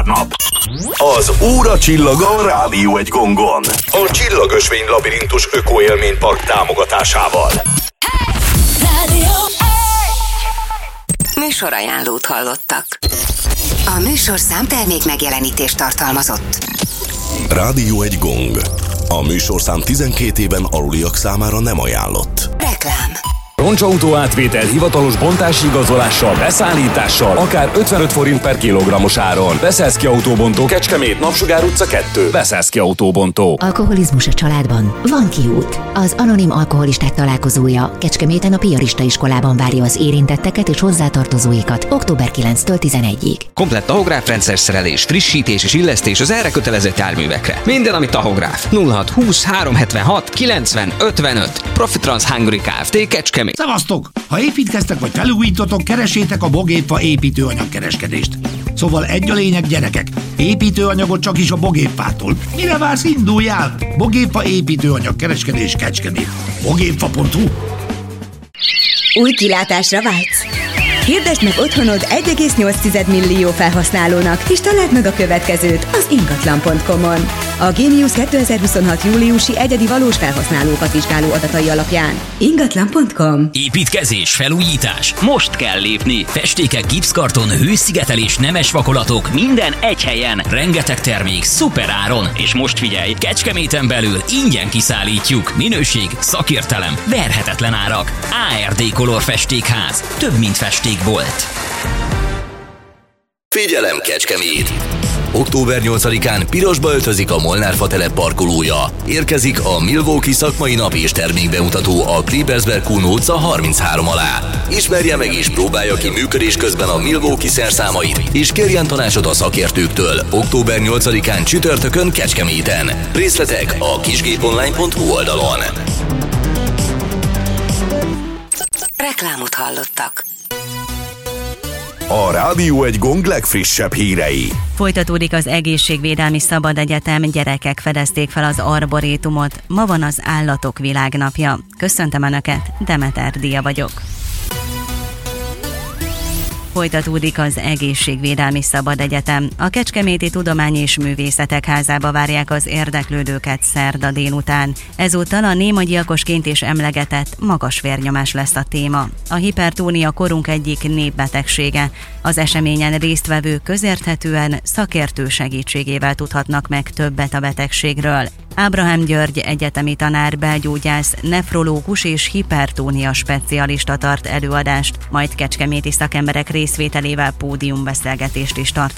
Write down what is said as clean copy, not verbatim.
nap. Az Óracsillaga a Rádió egy gongon. A Csillagösvény Labirintus Ökoélménypark támogatásával. Műsorajánlót hallottak. A műsorszám termék megjelenítést tartalmazott. Rádió egy gong. A műsorszám 12 éven aluliak számára nem ajánlott. Reklám. Roncsautó átvétel hivatalos bontási igazolással, beszállítással, akár 55 forint per kilogrammos áron. Beszélszki Autóbontó, Kecskemét, Napsugár utca 2. Beszélszki Autóbontó. Alkoholizmus a családban? Van kiút. Az Anonim Alkoholisták Találkozója Kecskeméten a Piarista iskolában várja az érintetteket és hozzátartozóikat október 9-től 11-ig. Komplett tahográfrendszer szerelés, frissítés és illesztés az erre kötelezett járművekre. Minden, ami tahográf. 0620 376 90 55. Profitrans Hungary Kft. Kecskemét. Szevasztok! Ha építkeztek vagy felújítotok, keresétek a Bogépfa építőanyagkereskedést. Szóval egy a lényeg, gyerekek. Építőanyagot csak is a Bogépfától. Mire vársz, induljál? Bogépfa építőanyagkereskedés Kecskemét. Bogépfa.hu. Új kilátásra vágysz? Hirdesd meg otthonod 1,8 millió felhasználónak, és találd meg a következőt az ingatlan.com-on. A Genius 2026. júliusi egyedi valós felhasználókat vizsgáló adatai alapján. Ingatlan.com. Építkezés, felújítás. Most kell lépni. Festékek, gipszkarton, hőszigetelés, nemes vakolatok, minden egy helyen. Rengeteg termék, szuper áron. És most figyelj, Kecskeméten belül ingyen kiszállítjuk. Minőség, szakértelem, verhetetlen árak. ARD Color Festékház. Több, mint festékbolt. Figyelem Kecskemét! Október 8-án pirosba öltözik a Molnár Fa telep parkolója. Érkezik a Milwaukee szakmai nap és termékbemutató a Klebersberg Kuhn utca 33 alá. Ismerje meg és próbálja ki működés közben a Milwaukee szerszámait, és kérjen tanácsot a szakértőktől október 8-án csütörtökön Kecskeméten. Részletek a kisgéponline.hu oldalon. Reklámot hallottak. A Rádió egy gong legfrissebb hírei. Folytatódik az Egészségvédelmi Szabad Egyetem, gyerekek fedezték fel az arborétumot. Ma van az Állatok Világnapja. Köszöntöm Önöket, Demeter Dia vagyok. Folytatódik az Egészségvédelmi Szabad Egyetem. A Kecskeméti Tudomány és Művészetek Házába várják az érdeklődőket szerda délután. Ezúttal a némagyiakosként is emlegetett magas vérnyomás lesz a téma. A hipertónia korunk egyik népbetegsége. Az eseményen résztvevők közérthetően szakértő segítségével tudhatnak meg többet a betegségről. Ábrahám György egyetemi tanár, belgyógyász, nefrológus és hipertónia specialista tart előadást, majd kecskeméti szakemberek részvételével pódiumbeszélgetést is tart